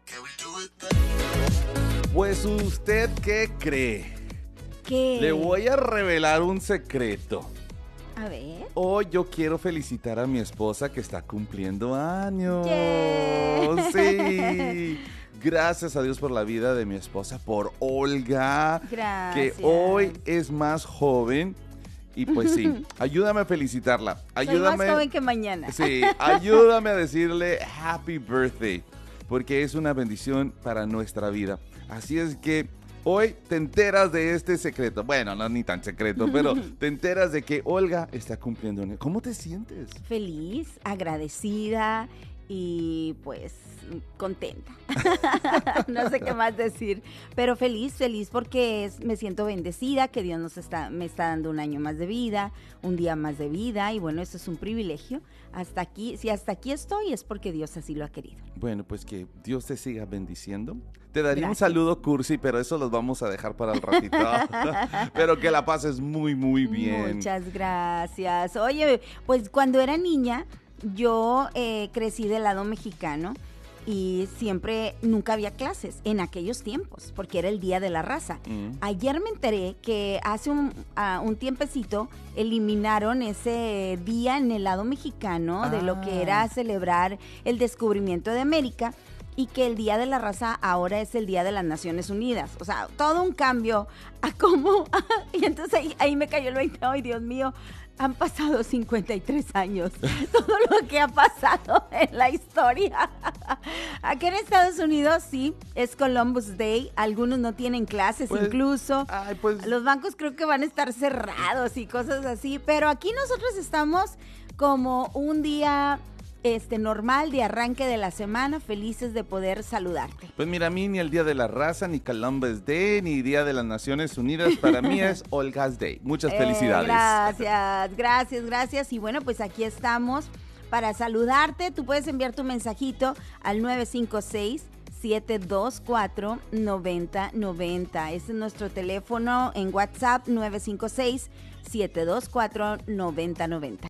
Pues ¿usted qué cree? ¿Qué? Le voy a revelar un secreto. A ver. Hoy yo quiero felicitar a mi esposa que está cumpliendo años. Yeah. Sí. Gracias a Dios por la vida de mi esposa, por Olga, Gracias. que hoy es más joven. Y pues sí, ayúdame a felicitarla. Ayúdame. Soy más joven que mañana. Sí, ayúdame a decirle happy birthday, porque es una bendición para nuestra vida. Así es que hoy te enteras de este secreto. Bueno, no ni tan secreto, pero te enteras de que Olga está cumpliendo un año. ¿Cómo te sientes? Feliz, agradecida y pues contenta. No sé qué más decir, pero feliz porque me siento bendecida, que Dios me está dando un año más de vida, un día más de vida, y bueno, eso es un privilegio. Hasta aquí, si hasta aquí estoy, es porque Dios así lo ha querido. Bueno, pues que Dios te siga bendiciendo. Te daría Gracias. un saludo cursi, pero eso los vamos a dejar para el ratito. Pero que la pases muy, muy bien. Muchas gracias. Oye, pues cuando era niña, yo crecí del lado mexicano y nunca había clases en aquellos tiempos, porque era el Día de la Raza. Ayer me enteré que hace un tiempecito eliminaron ese día en el lado mexicano de lo que era celebrar el descubrimiento de América, y que el Día de la Raza ahora es el Día de las Naciones Unidas. O sea, todo un cambio a cómo... Y entonces ahí me cayó el 20. ¡Ay, Dios mío! Han pasado 53 años. Todo lo que ha pasado en la historia. Aquí en Estados Unidos, sí, es Columbus Day. Algunos no tienen clases, Pues, incluso. Pues, Los bancos creo que van a estar cerrados y cosas así. Pero aquí nosotros estamos como un día... normal de arranque de la semana, felices de poder saludarte. Pues mira, a mí ni el Día de la Raza, ni Columbus Day, ni Día de las Naciones Unidas, para mí es Olga's Day. Muchas felicidades. Gracias. Y bueno, pues aquí estamos para saludarte. Tú puedes enviar tu mensajito al 956-724-9090. Ese es nuestro teléfono en WhatsApp, 956-724-9090.